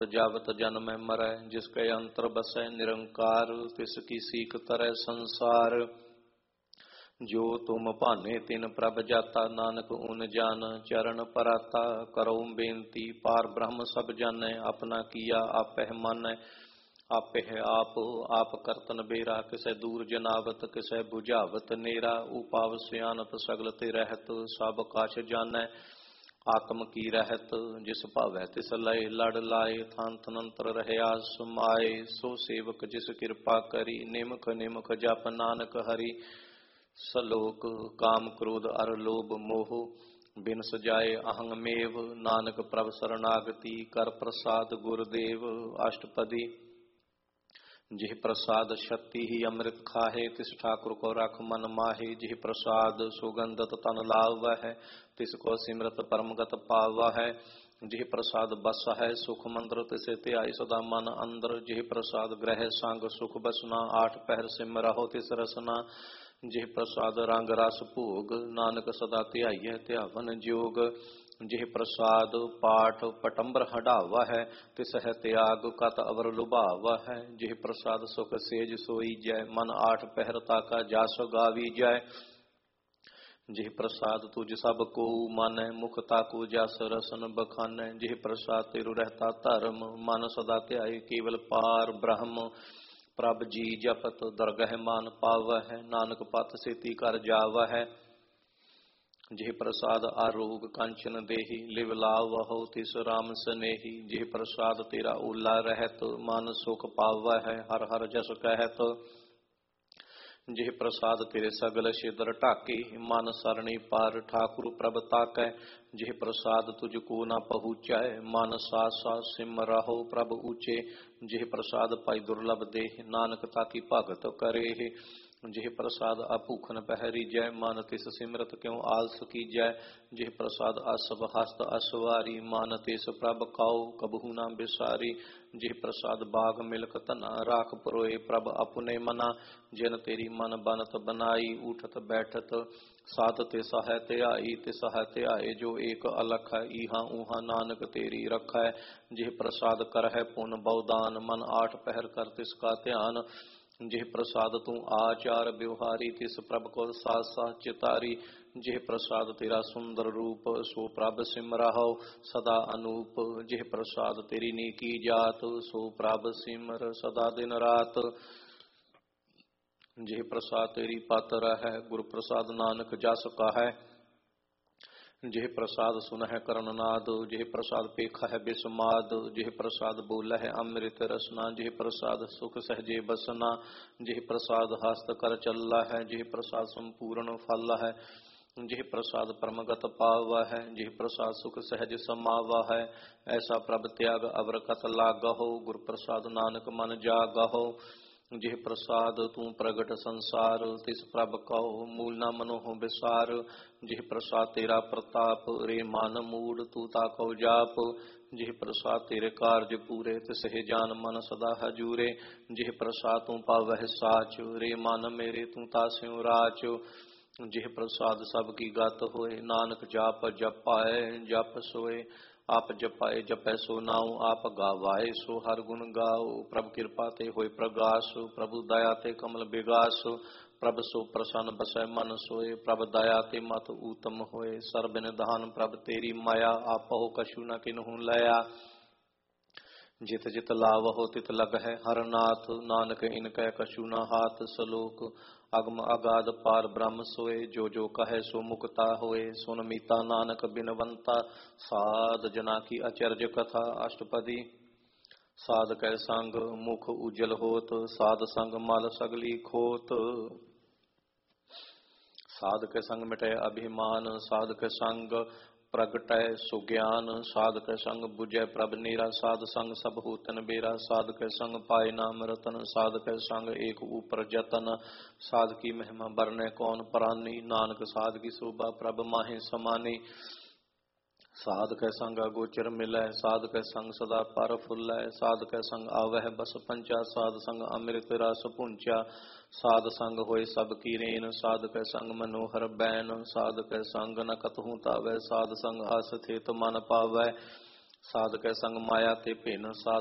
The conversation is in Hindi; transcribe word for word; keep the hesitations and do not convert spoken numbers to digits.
जावत जन्म मरै, जिसके अंतर बसै निरंकार, तिसकी सीख तरह संसार। जो तुम भाने तिन प्रभ जाता, नानक उन जान चरण पराता। करो बेनती पार ब्रह्म सब जानै, अपना किया आपै मानै। आपे है आप आप करतन बेरा, किसै दूर जनावत किसै बुझावत नेरा। उपाव सियानत सगल ते रहत, सब काछ जानै आत्म की रहत। जिस भावै तिस लय लड़ लाए, थान थनंतर रहया समाए। सो सेवक जिस कृपा करी, निमख निमख जप नानक हरि। सलोक काम क्रोध अर लोभ मोह, बिन सजाए अहंग मेव। नानक प्रभ शरणागति, कर प्रसाद गुरुदेव। अष्टपदी जिह प्रसाद शक्ति ही अमृत खाहे, तिस ठाकुर को रख मन माहे। जिह प्रसाद सुगंधत तन लावा है, तिसको सिमरत परमगत पावा है। जिह प्रसाद बस है सुख मंद्र, तिसे त्याई सदा मन अंदर। जिह प्रसाद ग्रह संग सुख बसना, आठ पहर सिम रहो तिस रसना। जिह प्रसाद रंग रस भोग, नानक सदा त्याइय त्यावन जोग। जिह प्रसाद पाठ पटंबर हटावा है, तिस है त्याग कत अवर लुभावा है। जिह प्रसाद सुख सेज सोई जय, मन आठ पहर ताका जास गावी जय। जिह प्रसाद तुझ सब को मानै, मुख ताकू जस रसन बखानै। जिह प्रसाद तिरु रहता धर्म, मन सदा ध्याय केवल पार ब्रह्म। प्रभ जी जपत दरगह मान पावह, नानक पत सेती कर जावह। जिह प्रसाद आरोग कंचन देहि, लिव लावहो तिस राम सनेही। जिह प्रसाद तेरा ओला रहत, मन सुख पावह हर हर जस कहत। जिह प्रसाद तेरे सगल छिद्र ढाके, मन सरणी पार ठाकुर प्रभ ताकै। जिह प्रसाद तुझको न पहुँचै, मन सास सास सिम रहो प्रभ ऊँचे। जिह प्रसाद पाई दुर्लभ देह, नानक ताकी भगत करे। जिह प्रसाद अभूखन पहरी जय, मन तिस सिमरत क्यों आलस की जय। जिह प्रसाद असभ हस्त असवारी, मान तिस प्रभ काऊ कबहू न बिसारी। जिह प्रसाद बाग मिलक तना, राख पुरोए प्रभ अपने मना। जिन तेरी मन बनत बनाई, उठत बैठत साध तिस है त्याई। तिस है त्याए जो एक अलख, इहा उहा नानक तेरी रखै। जिह प्रसाद करहै पुन बहुदान, मन आठ पहर कर तिसका ध्यान। जिह प्रसाद तू आचार व्यवहारी, तिस प्रभ को साथ साथ चितारी। जिह प्रसाद तेरा सुंदर रूप, सो प्रभ सिम रहो सदा अनूप। जिह प्रसाद तेरी नीकी जात, सो प्रभ सिमर सदा दिन रात। जिह प्रसाद तेरी पत रहै, गुरु प्रसाद नानक जस कहै। जिह प्रसाद सुनह करणनाद, जिह प्रसाद पेखा है बिस्माद। जिह प्रसाद बोला है अमृत रसना, जिह प्रसाद सुख सहजे बसना। जिह प्रसाद हस्त कर चला है, जिह प्रसाद संपूर्ण फल है। जिह प्रसाद परमगत पावा है, जिह प्रसाद सुख सहज समावा है। ऐसा प्रभ त्याग अवर कत लागहो, गुरु प्रसाद नानक मन जागहो। जिह प्रसाद तू प्रगट संसार, तिस प्रभ कहो मूल न मनोह विसार। जिह प्रसाद तेरा प्रताप, रे मान मूड तू ताको जाप। जिह प्रसाद तेरे कार्य पूरे, तिस हे जान मन सदा हजूरे। जिह प्रसाद तू पावह साच, रे मान मेरे तू तास्यों राच। जिह प्रसाद सब की गत होए, नानक जाप जप पाए जप सोए। आप जपाए जपै सो नाउ, आप गावाए सो हर गुण गाओ। प्रभ कृपा ते होए प्रगास, प्रभु दया ते कमल विगास। प्रभ सो प्रसन्न बसै मन सोए, प्रभ दया ते मत उत्तम होए। सर्व निधान प्रभ तेरी माया, आपहो कछु न किन्हु लया। जित जित लावहो तित लगहै हरनाथ, नानक इनकै कछु न हाथ। सलोक अगम अगाध पार ब्रह्म सोए, जो जो कहे सो मुक्ता होए। सुन मीता नानक बिनवंता, साध जना की अचर्ज कथा। अष्टपदी साध कै संग मुख उज्जल होत, साध संग मल सगली खोत। साध के संग मिटे अभिमान, साध के संग प्रगटै सुज्ञान। साध के संग बुझै प्रभ नीरा, साध संग सब होतन बेरा। साध के संग पाए नाम रतन, साध के संग एक ऊपर जतन। साध की महिमा बरनै कौन प्राणी, नानक साध की शोभा प्रभ माहे समानी। साध के संग गोचर मिलै, साध के संग सदा पर फुलै। साध के संग आवह बस पंचा, साध संग अमृत रस पुंचा। साध संग होए सब की रेन, साध के संग मनोहर बैन। साध के संग न कतहु तावै, साध संग आस्थित मन पावै। साधकै संग माया ते भिन्न, साध